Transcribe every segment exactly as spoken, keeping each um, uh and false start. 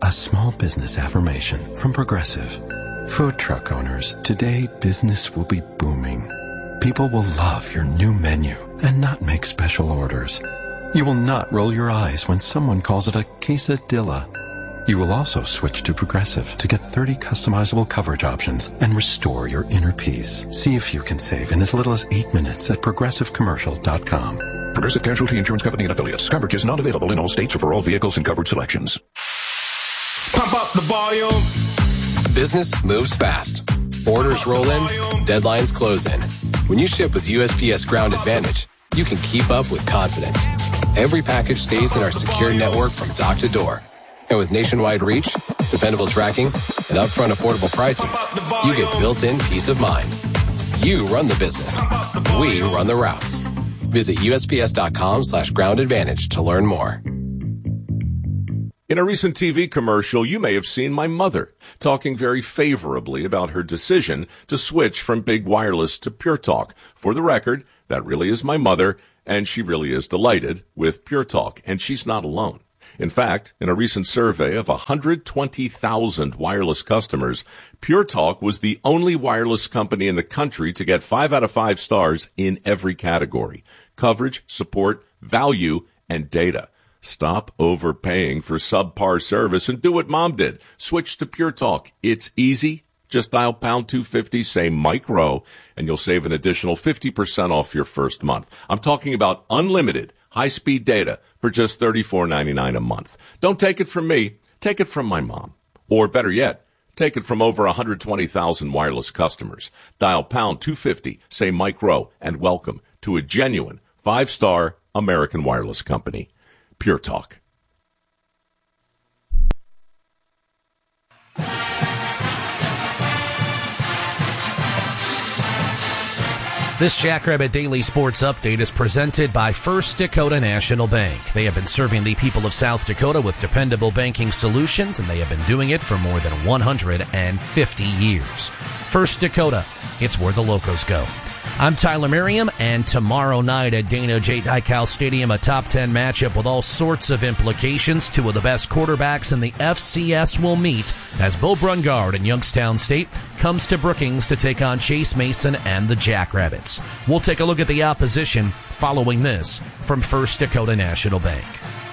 A small business affirmation from Progressive. Food truck owners, today business will be booming. People will love your new menu and not make special orders. You will not roll your eyes when someone calls it a quesadilla. You will also switch to Progressive to get thirty customizable coverage options and restore your inner peace. See if you can save in as little as eight minutes at progressive commercial dot com. Progressive Casualty Insurance Company and Affiliates. Coverage is not available in all states or for all vehicles and coverage selections. Pump up the volume. Business moves fast. Orders roll in, deadlines close in. When you ship with U S P S Ground Advantage, you can keep up with confidence. Every package stays in our secure network from dock to door. And with nationwide reach, dependable tracking, and upfront affordable pricing, you get built-in peace of mind. You run the business. We run the routes. Visit U S P S dot com slash ground advantage to learn more. In a recent T V commercial, you may have seen my mother talking very favorably about her decision to switch from Big Wireless to Pure Talk. For the record, that really is my mother, and she really is delighted with Pure Talk, and she's not alone. In fact, in a recent survey of one hundred twenty thousand wireless customers, Pure Talk was the only wireless company in the country to get five out of five stars in every category: coverage, support, value, and data. Stop overpaying for subpar service and do what Mom did. Switch to Pure Talk. It's easy. Just dial pound two fifty, say Mike Rowe, and you'll save an additional fifty percent off your first month. I'm talking about unlimited high-speed data for just thirty-four ninety-nine a month. Don't take it from me. Take it from my mom. Or better yet, take it from over one hundred twenty thousand wireless customers. Dial pound two fifty, say Mike Rowe, and welcome to a genuine five-star American wireless company. Pure Talk. This Jackrabbit Daily Sports Update is presented by First Dakota National Bank. They have been serving the people of South Dakota with dependable banking solutions, and they have been doing it for more than one hundred fifty years. First Dakota, it's where the locals go. I'm Tyler Merriam, and tomorrow night at Dana J. Dykhouse Stadium, a top ten matchup with all sorts of implications. Two of the best quarterbacks in the F C S will meet as Bo Brungard and Youngstown State comes to Brookings to take on Chase Mason and the Jackrabbits. We'll take a look at the opposition following this from First Dakota National Bank.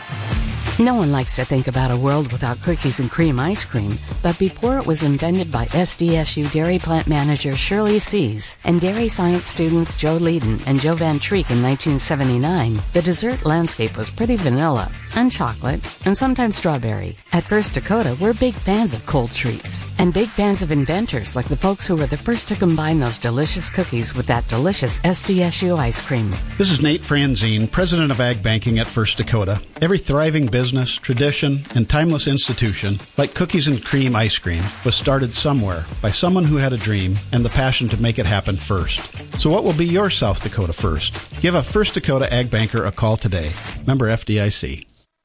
No one likes to think about a world without cookies and cream ice cream, but before it was invented by S D S U dairy plant manager Shirley Sees and dairy science students Joe Leiden and Joe Van Treek in nineteen seventy-nine, the dessert landscape was pretty vanilla and chocolate and sometimes strawberry. At First Dakota, we're big fans of cold treats and big fans of inventors like the folks who were the first to combine those delicious cookies with that delicious S D S U ice cream. This is Nate Franzine, president of Ag Banking at First Dakota. Every thriving business Business, tradition, and timeless institution, like cookies and cream ice cream, was started somewhere by someone who had a dream and the passion to make it happen first. So what will be your South Dakota first? Give a First Dakota Ag Banker a call today. Member F D I C.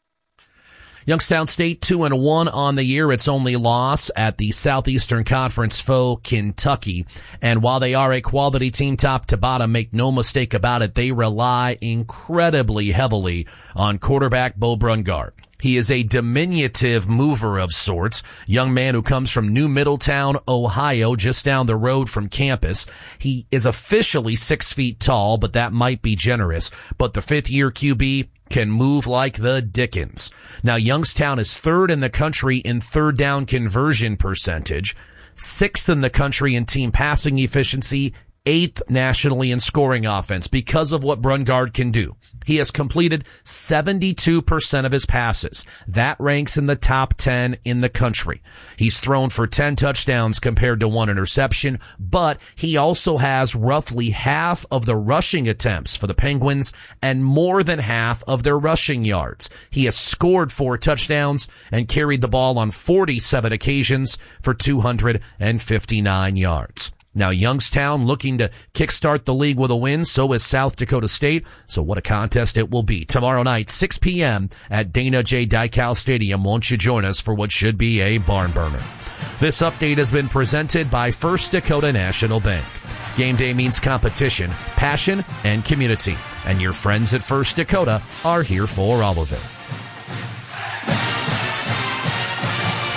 Youngstown State two and one on the year. Its only loss at the Southeastern Conference foe, Kentucky. And while they are a quality team top to bottom, make no mistake about it, they rely incredibly heavily on quarterback Bo Brungard. He is a diminutive mover of sorts, young man who comes from New Middletown, Ohio, just down the road from campus. He is officially six feet tall, but that might be generous. But the fifth-year Q B can move like the dickens. Now, Youngstown is third in the country in third down conversion percentage, sixth in the country in team passing efficiency, eighth nationally in scoring offense because of what Brungard can do. He has completed seventy-two percent of his passes. That ranks in the top ten in the country. He's thrown for ten touchdowns compared to one interception, but he also has roughly half of the rushing attempts for the Penguins and more than half of their rushing yards. He has scored four touchdowns and carried the ball on forty-seven occasions for two hundred fifty-nine yards. Now, Youngstown looking to kickstart the league with a win, so is South Dakota State. So what a contest it will be. Tomorrow night, six p.m. at Dana J. Dykhouse Stadium. Won't you join us for what should be a barn burner? This update has been presented by First Dakota National Bank. Game day means competition, passion, and community. And your friends at First Dakota are here for all of it.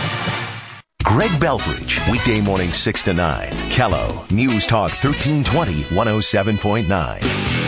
Greg Belfridge, weekday morning six to nine. Kello, News Talk thirteen twenty, one oh seven point nine.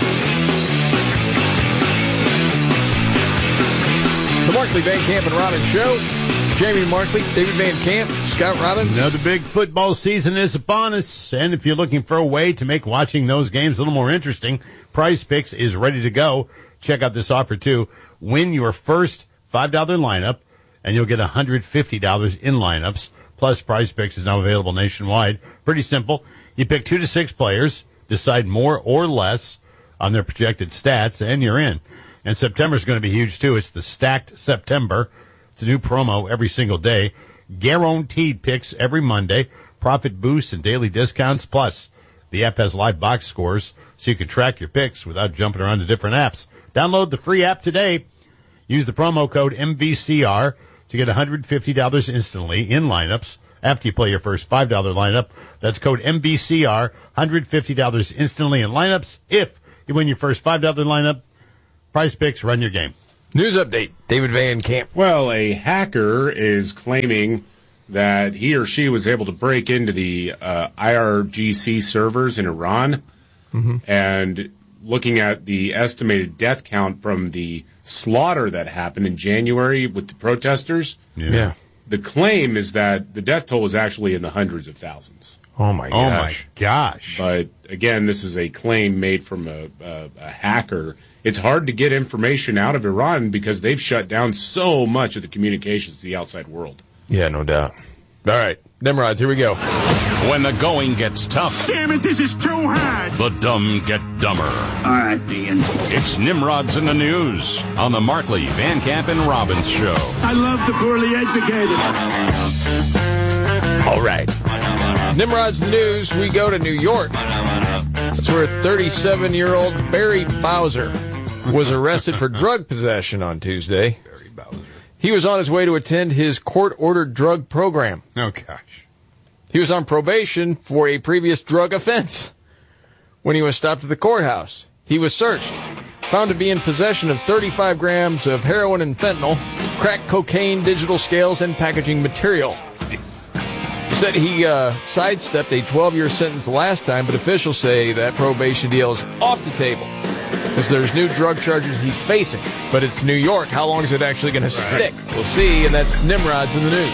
The Markley, Van Camp, and Robbins Show. Jamie Markley, David Van Camp, Scott Robbins. Now the big football season is upon us, and if you're looking for a way to make watching those games a little more interesting, Prize Picks is ready to go. Check out this offer, too. Win your first five dollar lineup, and you'll get one hundred fifty dollars in lineups. Plus, Prize Picks is now available nationwide. Pretty simple. You pick two to six players, decide more or less on their projected stats, and you're in. And September's going to be huge, too. It's the Stacked September. It's a new promo every single day. Guaranteed picks every Monday. Profit boosts and daily discounts. Plus, the app has live box scores, so you can track your picks without jumping around to different apps. Download the free app today. Use the promo code M V C R to get one hundred fifty dollars instantly in lineups after you play your first five dollar lineup. That's code M V C R, one hundred fifty dollars instantly in lineups. If you win your first five dollar lineup, Prize Picks, run your game. News update, David Van Camp. Well, a hacker is claiming that he or she was able to break into the uh, I R G C servers in Iran. Mm-hmm. And looking at the estimated death count from the slaughter that happened in January with the protesters, yeah. yeah. the claim is that the death toll was actually in the hundreds of thousands. Oh, my gosh. Oh, my gosh. But, again, this is a claim made from a, a, a hacker. It's hard to get information out of Iran because they've shut down so much of the communications to the outside world. Yeah, no doubt. All right, Nimrods, here we go. When the going gets tough. Damn it, this is too hard. The dumb get dumber. All right, Ian. It's Nimrods in the News on the Markley, Van Camp, and Robbins Show. I love the poorly educated. All right. Nimrod's the News, we go to New York. That's where thirty-seven-year-old Barry Bowser was arrested for drug possession on Tuesday. Barry Bowser. He was on his way to attend his court-ordered drug program. Oh, gosh. He was on probation for a previous drug offense. When he was stopped at the courthouse, he was searched, found to be in possession of thirty-five grams of heroin and fentanyl, crack cocaine, digital scales, and packaging material. Said he uh, sidestepped a twelve-year sentence last time, but officials say that probation deal is off the table because there's new drug charges he's facing. But it's New York. How long is it actually going to stick? We'll see, and that's Nimrod's in the News.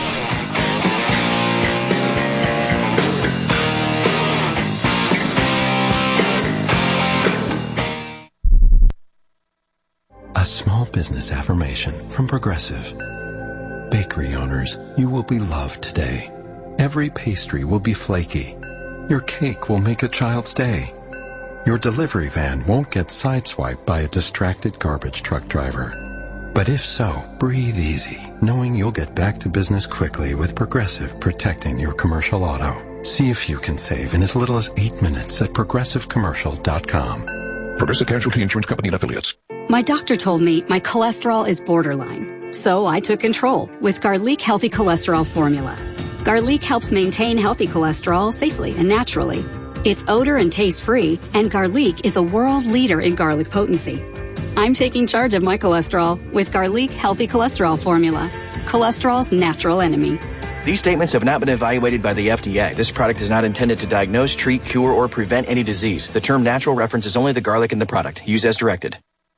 A small business affirmation from Progressive. Bakery owners, you will be loved today. Every pastry will be flaky. Your cake will make a child's day. Your delivery van won't get sideswiped by a distracted garbage truck driver. But if so, breathe easy, knowing you'll get back to business quickly with Progressive protecting your commercial auto. See if you can save in as little as eight minutes at progressive commercial dot com. Progressive Casualty Insurance Company and Affiliates. My doctor told me my cholesterol is borderline, so I took control with Garlic Healthy Cholesterol Formula. Garlic helps maintain healthy cholesterol safely and naturally. It's odor and taste-free, and Garlic is a world leader in garlic potency. I'm taking charge of my cholesterol with Garlic Healthy Cholesterol Formula, cholesterol's natural enemy. These statements have not been evaluated by the F D A. This product is not intended to diagnose, treat, cure, or prevent any disease. The term natural references only the garlic in the product. Use as directed.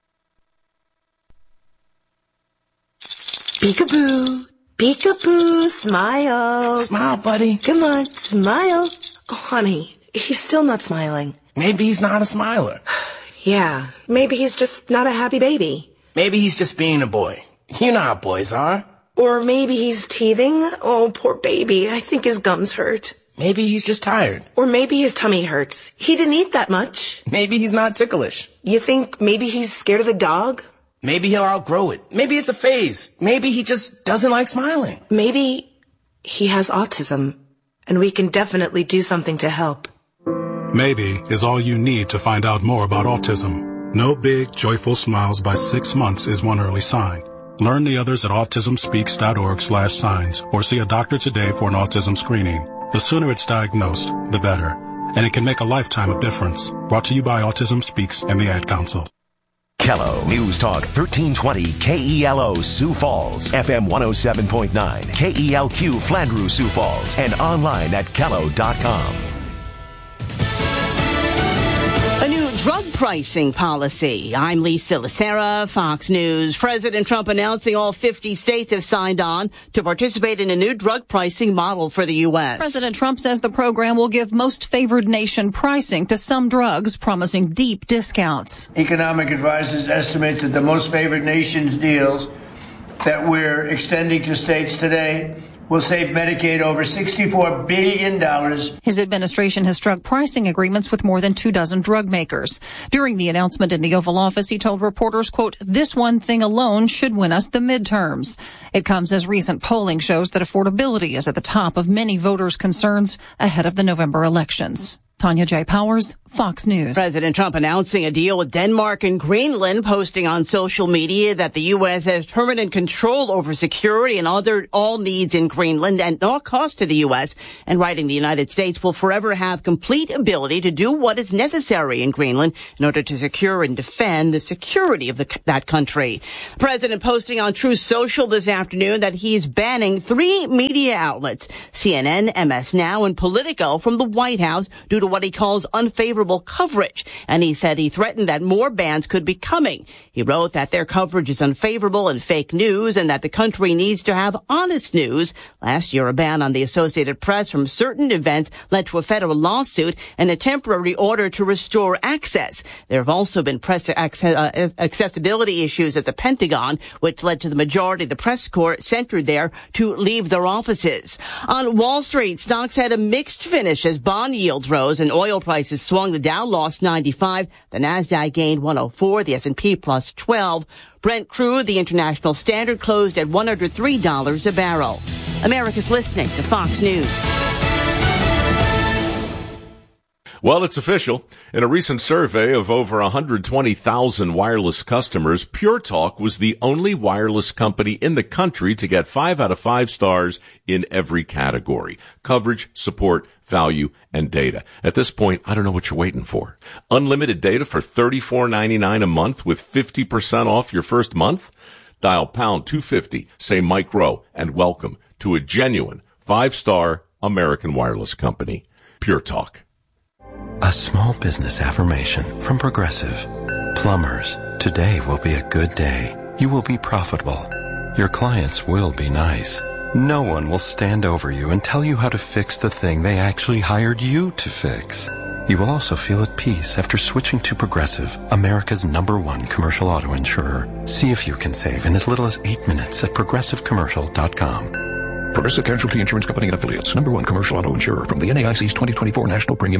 Peekaboo. Peekaboo, smile. Smile, buddy. Come on, smile. Oh, honey, he's still not smiling. Maybe he's not a smiler. Yeah, maybe he's just not a happy baby. Maybe he's just being a boy. You know how boys are. Or maybe he's teething. Oh, poor baby. I think his gums hurt. Maybe he's just tired. Or maybe his tummy hurts. He didn't eat that much. Maybe he's not ticklish. You think maybe he's scared of the dog? Maybe he'll outgrow it. Maybe it's a phase. Maybe he just doesn't like smiling. Maybe he has autism, and we can definitely do something to help. Maybe is all you need to find out more about autism. No big, joyful smiles by six months is one early sign. Learn the others at autism speaks dot org slash signs or see a doctor today for an autism screening. The sooner it's diagnosed, the better. And it can make a lifetime of difference. Brought to you by Autism Speaks and the Ad Council. Kello News Talk thirteen twenty K E L O Sioux Falls, F M one oh seven point nine, K E L Q Flandreau Sioux Falls, and online at kello dot com. A new drug pricing policy. I'm Lisa Lacera, Fox News. President Trump announcing all fifty states have signed on to participate in a new drug pricing model for the U S. President Trump says the program will give most favored nation pricing to some drugs, promising deep discounts. Economic advisors estimate that the most favored nations deals that we're extending to states today will save Medicaid over sixty-four billion dollars. His administration has struck pricing agreements with more than two dozen drug makers. During the announcement in the Oval Office, he told reporters, quote, "This one thing alone should win us the midterms." It comes as recent polling shows that affordability is at the top of many voters' concerns ahead of the November elections. Tanya J. Powers, Fox News. President Trump announcing a deal with Denmark and Greenland, posting on social media that the U S has permanent control over security and other all needs in Greenland at no cost to the U S, and writing the United States will forever have complete ability to do what is necessary in Greenland in order to secure and defend the security of the, that country. The president posting on Truth Social this afternoon that he's banning three media outlets, C N N, M S Now, and Politico, from the White House due to what he calls unfavorable coverage. And he said he threatened that more bans could be coming. He wrote that their coverage is unfavorable and fake news and that the country needs to have honest news. Last year, a ban on the Associated Press from certain events led to a federal lawsuit and a temporary order to restore access. There have also been press access, uh, accessibility issues at the Pentagon, which led to the majority of the press corps centered there to leave their offices. On Wall Street, stocks had a mixed finish as bond yields rose and oil prices swung. The Dow lost ninety-five, the Nasdaq gained one oh four, the S and P plus twelve. Brent crude, the international standard, closed at one hundred three dollars a barrel. America's listening to Fox News. Well, it's official. In a recent survey of over one hundred twenty thousand wireless customers, Pure Talk was the only wireless company in the country to get five out of five stars in every category: coverage, support, value, and data. At this point, I don't know what you're waiting for. Unlimited data for thirty-four ninety-nine a month with fifty percent off your first month? Dial pound two fifty, say Mike Rowe, and welcome to a genuine five-star American wireless company. Pure Talk. A small business affirmation from Progressive. Plumbers, today will be a good day. You will be profitable. Your clients will be nice. No one will stand over you and tell you how to fix the thing they actually hired you to fix. You will also feel at peace after switching to Progressive, America's number one commercial auto insurer. See if you can save in as little as eight minutes at progressive commercial dot com. Progressive Casualty Insurance Company and Affiliates. Number one commercial auto insurer from the N A I C's twenty twenty-four National Premium.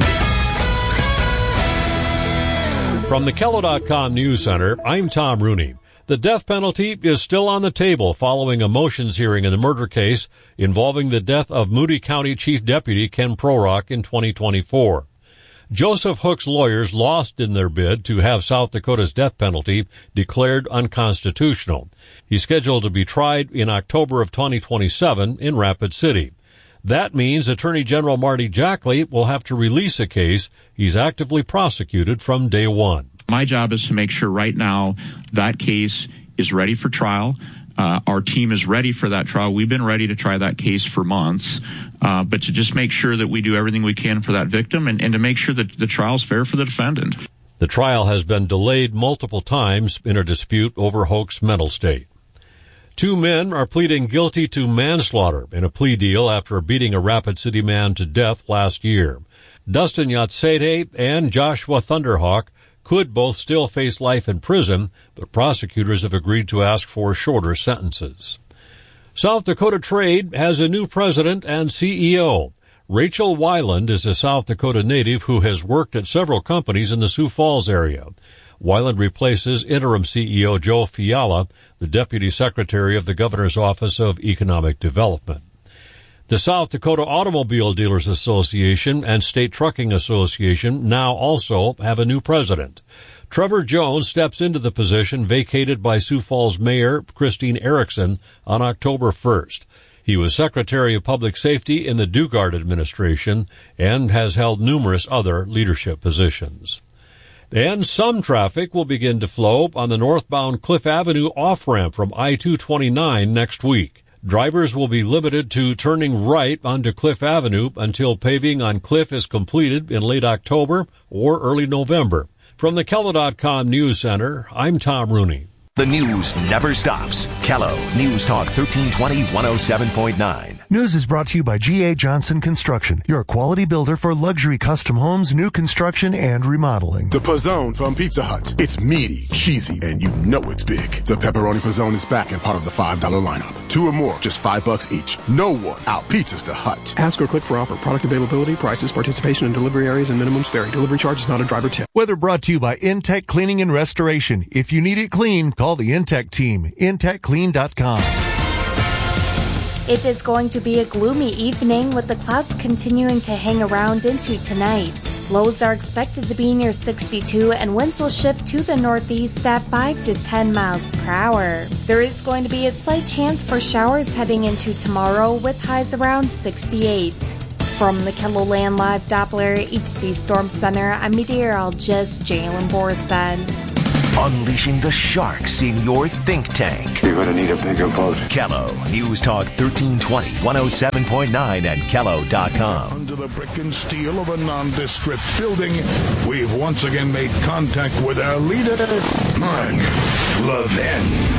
From the Kello dot com News Center, I'm Tom Rooney. The death penalty is still on the table following a motions hearing in the murder case involving the death of Moody County Chief Deputy Ken Prorock in twenty twenty-four. Joseph Hook's lawyers lost in their bid to have South Dakota's death penalty declared unconstitutional. He's scheduled to be tried in October of twenty twenty-seven in Rapid City. That means Attorney General Marty Jackley will have to release a case he's actively prosecuted from day one. My job is to make sure right now that case is ready for trial. Uh, our team is ready for that trial. We've been ready to try that case for months, uh, but to just make sure that we do everything we can for that victim and, and to make sure that the trial is fair for the defendant. The trial has been delayed multiple times in a dispute over Hoke's mental state. Two men are pleading guilty to manslaughter in a plea deal after beating a Rapid City man to death last year. Dustin Yatsede and Joshua Thunderhawk could both still face life in prison, but prosecutors have agreed to ask for shorter sentences. South Dakota Trade has a new president and C E O. Rachel Weiland is a South Dakota native who has worked at several companies in the Sioux Falls area. Weiland replaces interim C E O Joe Fiala, the Deputy Secretary of the Governor's Office of Economic Development. The South Dakota Automobile Dealers Association and State Trucking Association now also have a new president. Trevor Jones steps into the position vacated by Sioux Falls Mayor Christine Erickson on October first. He was Secretary of Public Safety in the Dugard administration and has held numerous other leadership positions. And some traffic will begin to flow on the northbound Cliff Avenue off-ramp from I two twenty-nine next week. Drivers will be limited to turning right onto Cliff Avenue until paving on Cliff is completed in late October or early November. From the Kello dot com News Center, I'm Tom Rooney. The news never stops. Kello News Talk thirteen twenty, one oh seven point nine. News is brought to you by G A. Johnson Construction, your quality builder for luxury custom homes, new construction, and remodeling. The Pizzone from Pizza Hut. It's meaty, cheesy, and you know it's big. The Pepperoni Pizzone is back and part of the five dollar lineup. Two or more, just five bucks each. No one out-pizzas the Hut. Ask or click for offer. Product availability, prices, participation in delivery areas, and minimums vary. Delivery charge is not a driver tip. Weather brought to you by Intech Cleaning and Restoration. If you need it clean, call the Intech team. intech clean dot com. It is going to be a gloomy evening with the clouds continuing to hang around into tonight. Lows are expected to be near sixty-two and winds will shift to the northeast at five to ten miles per hour. There is going to be a slight chance for showers heading into tomorrow with highs around sixty-eight. From the KELOLAND Live Doppler H C Storm Center, I'm meteorologist Jalen Borson. Unleashing the sharks in your think tank. You're going to need a bigger boat. Kello News Talk thirteen twenty, one oh seven point nine and Kello dot com. Under the brick and steel of a nondescript building, we've once again made contact with our leader, Mark Levin.